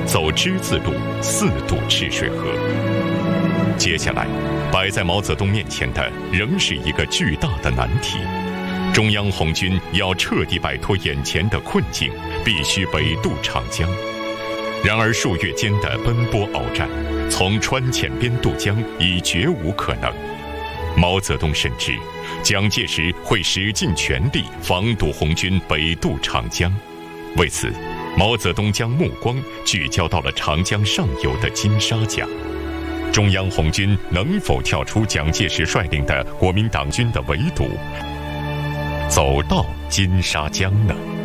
走之字路，4渡赤水河。接下来，摆在毛泽东面前的仍是一个巨大的难题：中央红军要彻底摆脱眼前的困境，必须北渡长江。然而数月间的奔波鏖战，从川黔边渡江已绝无可能。毛泽东深知，蒋介石会使尽全力防堵红军北渡长江，为此，毛泽东将目光聚焦到了长江上游的金沙江。中央红军能否跳出蒋介石率领的国民党军的围堵，走到金沙江呢？